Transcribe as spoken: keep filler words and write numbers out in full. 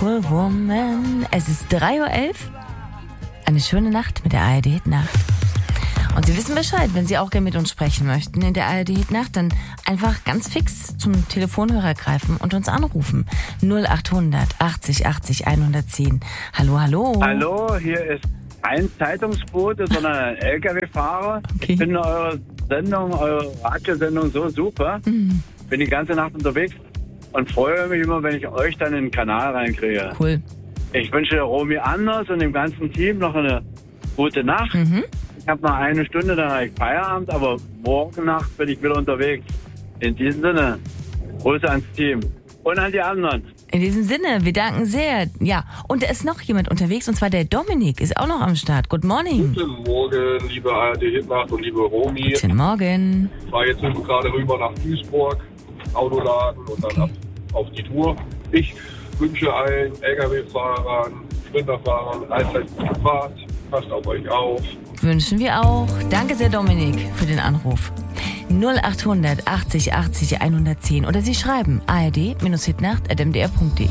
Beautiful Woman. Es ist drei Uhr elf. Eine schöne Nacht mit der A R D-Hitnacht. Und Sie wissen Bescheid, wenn Sie auch gerne mit uns sprechen möchten in der A R D-Hitnacht, dann einfach ganz fix zum Telefonhörer greifen und uns anrufen. null achthundert achtzig achtzig hundertzehn. Hallo, hallo. Hallo, hier ist ein Zeitungsbote, sondern ein L K W-Fahrer. Okay. Ich finde eure Sendung, eure Radiosendung so super. Mhm. Bin die ganze Nacht unterwegs und freue mich immer, wenn ich euch dann in den Kanal reinkriege. Cool. Ich wünsche Romy Anders und dem ganzen Team noch eine gute Nacht. Mhm. Ich habe noch eine Stunde, dann habe ich Feierabend, aber morgen Nacht bin ich wieder unterwegs. In diesem Sinne, Grüße ans Team und an die anderen. In diesem Sinne, wir danken sehr. Ja, und da ist noch jemand unterwegs, und zwar der Dominik ist auch noch am Start. Good morning. Guten Morgen, liebe A R D-Hitnacht und liebe Romy. Guten Morgen. Ich fahre jetzt gerade rüber nach Duisburg, Auto laden und dann Okay. ab auf die Tour. Ich wünsche allen L K W-Fahrern, Sprinterfahrern allzeit gute Fahrt. Passt auf euch auf. Wünschen wir auch. Danke sehr, Dominik, für den Anruf. null achthundert achtzig achtzig hundertzehn oder Sie schreiben a r d Bindestrich hitnacht at m d r punkt d e.